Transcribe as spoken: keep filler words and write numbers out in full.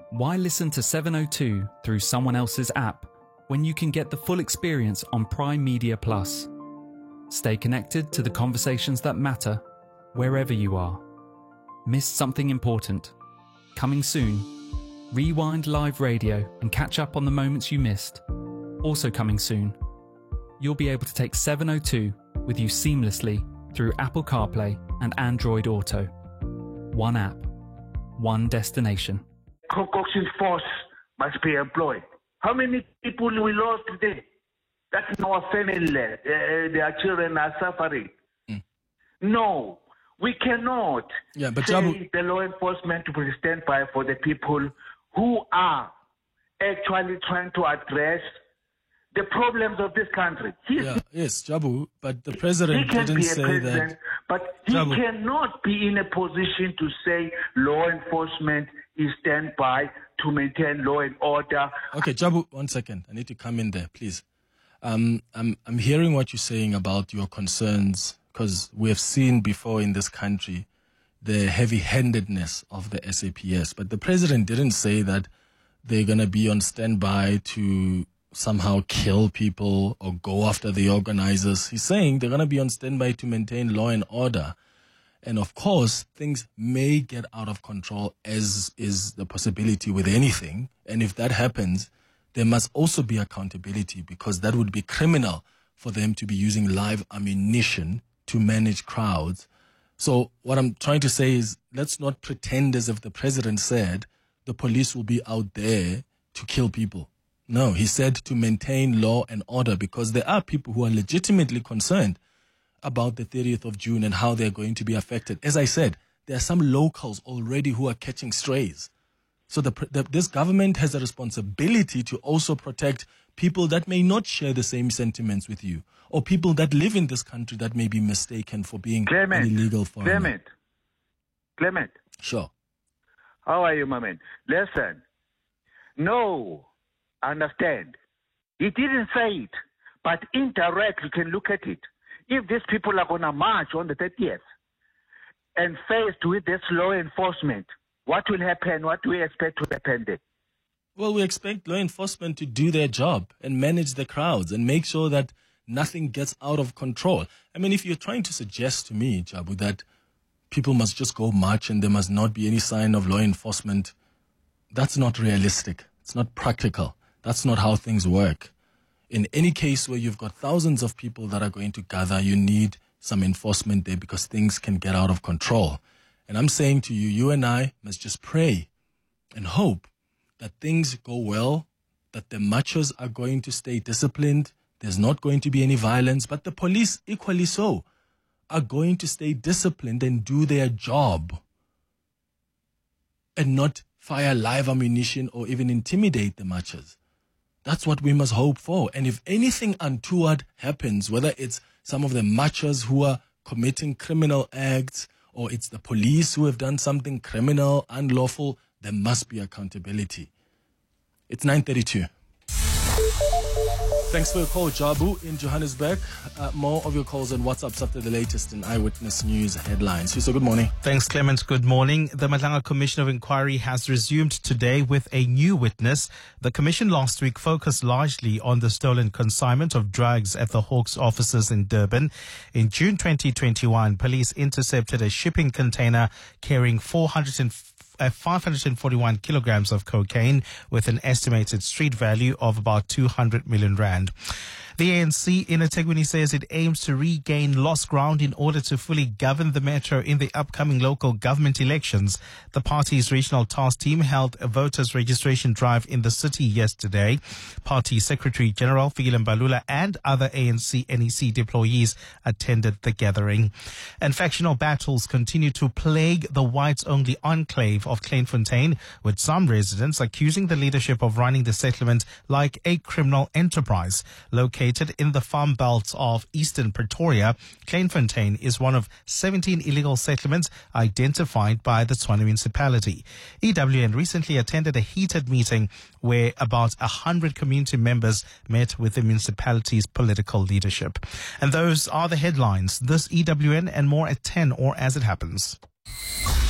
Why listen to seven oh two through someone else's app when you can get the full experience on Prime Media Plus? Stay connected to the conversations that matter wherever you are. Missed something important? Coming soon. Rewind live radio and catch up on the moments you missed. Also coming soon. You'll be able to take seven oh two with you seamlessly through Apple CarPlay and Android Auto. One app, one destination. Concoction force must be employed. How many people we lost today? That's in our family. Uh, their children are suffering. Mm. No, we cannot yeah, but say Jabu- the law enforcement to stand by for the people who are actually trying to address the problems of this country. He's, yeah, yes, Jabu, but the president he can didn't be a say president, that. But he Jabu. cannot be in a position to say law enforcement is stand by to maintain law and order. Okay, Jabu, one second. I need to come in there, please. Um, I'm I'm hearing what you're saying about your concerns, because we have seen before in this country the heavy-handedness of the S A P S. But the president didn't say that they're going to be on standby to somehow kill people or go after the organizers. He's saying they're going to be on standby to maintain law and order. And of course, things may get out of control, as is the possibility with anything. And if that happens, there must also be accountability, because that would be criminal for them to be using live ammunition to manage crowds. So what I'm trying to say is, let's not pretend as if the president said the police will be out there to kill people. No, he said to maintain law and order, because there are people who are legitimately concerned about the thirtieth of June and how they're going to be affected. As I said, there are some locals already who are catching strays. So the, the, this government has a responsibility to also protect people that may not share the same sentiments with you, or people that live in this country that may be mistaken for being Clement, an illegal foreigner. Clement, Clement. Sure. How are you, my man? Listen, no, understand. He didn't say it, but indirectly you can look at it. If these people are going to march on the thirtieth and faced with this law enforcement, what will happen? What do we expect to happen then? Well, we expect law enforcement to do their job and manage the crowds and make sure that nothing gets out of control. I mean, if you're trying to suggest to me, Jabu, that people must just go march and there must not be any sign of law enforcement, that's not realistic. It's not practical. That's not how things work. In any case where you've got thousands of people that are going to gather, you need some enforcement there, because things can get out of control. And I'm saying to you, you and I must just pray and hope that things go well, that the marchers are going to stay disciplined, there's not going to be any violence, but the police equally so are going to stay disciplined and do their job and not fire live ammunition or even intimidate the marchers. That's what we must hope for. And if anything untoward happens, whether it's some of the marchers who are committing criminal acts, or it's the police who have done something criminal, unlawful, there must be accountability. It's nine thirty-two. Thanks for your call, Jabu in Johannesburg. Uh, more of your calls and WhatsApps after the latest in Eyewitness News headlines. So good morning. Thanks, Clement. Good morning. The Madlanga Commission of Inquiry has resumed today with a new witness. The commission last week focused largely on the stolen consignment of drugs at the Hawks offices in Durban. In June twenty twenty-one, police intercepted a shipping container carrying four hundred and Uh, five hundred forty-one kilograms of cocaine with an estimated street value of about two hundred million rand. The A N C in eThekwini says it aims to regain lost ground in order to fully govern the metro in the upcoming local government elections. The party's regional task team held a voters registration drive in the city yesterday. Party Secretary General Fikile Mbalula and other A N C N E C deployees attended the gathering. And factional battles continue to plague the whites-only enclave of Kleinfontein, with some residents accusing the leadership of running the settlement like a criminal enterprise. Located in the farm belt of eastern Pretoria, Kleinfontein is one of seventeen illegal settlements identified by the Tshwane municipality. E W N recently attended a heated meeting where about one hundred community members met with the municipality's political leadership. And those are the headlines. This E W N and more at ten, or as it happens.